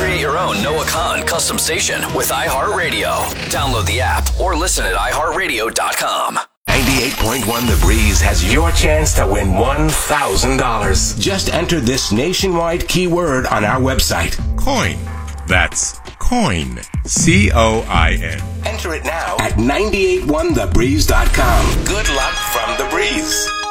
Create your own Noah Khan custom station with iHeartRadio. Download the app or listen at iHeartRadio.com. 98.1 The Breeze has your chance to win $1,000. Just enter this nationwide keyword on our website. Coin. That's coin. COIN. Enter it now at 981thebreeze.com. Good luck from The Breeze.